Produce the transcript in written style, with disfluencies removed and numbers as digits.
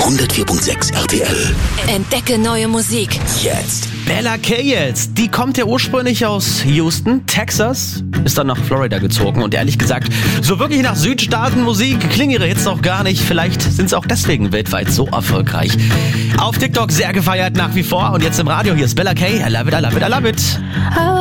104.6 RTL. Entdecke neue Musik. Jetzt. Bella King, die kommt ja ursprünglich aus Houston, Texas, ist dann nach Florida gezogen und ehrlich gesagt, so wirklich nach Südstaatenmusik klingen ihre Hits noch gar nicht. Vielleicht sind sie auch deswegen weltweit so erfolgreich. Auf TikTok sehr gefeiert nach wie vor und jetzt im Radio, hier ist Bella King, I love it, I love it, I love it.